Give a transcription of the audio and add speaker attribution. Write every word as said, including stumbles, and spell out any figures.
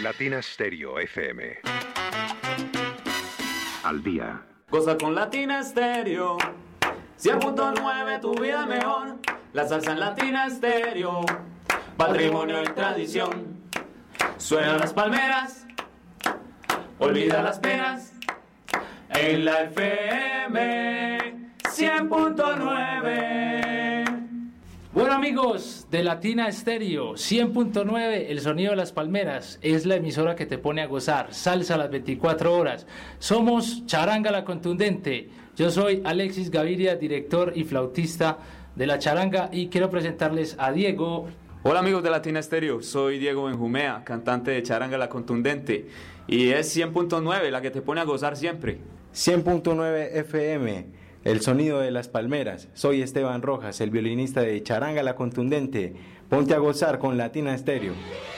Speaker 1: Latina Stereo F M. Al día.
Speaker 2: Goza con Latina Stereo. cien punto nueve, tu vida mejor. La salsa en Latina Stereo. Patrimonio y tradición. Suenan las palmeras. Olvida las penas. En la F M cien punto nueve.
Speaker 3: Bueno, amigos de Latina Stereo cien punto nueve, el sonido de las palmeras es la emisora que te pone a gozar salsa a las veinticuatro horas. Somos Charanga la Contundente. Yo soy Alexis Gaviria, director y flautista de la charanga, y quiero presentarles a Diego.
Speaker 2: Hola amigos de Latina Stereo, soy Diego Benjumea, cantante de Charanga la Contundente, y es cien punto nueve la que te pone a gozar siempre.
Speaker 4: cien punto nueve F M, el sonido de las palmeras. Soy Esteban Rojas, el violinista de Charanga la Contundente. Ponte a gozar con Latina Stereo.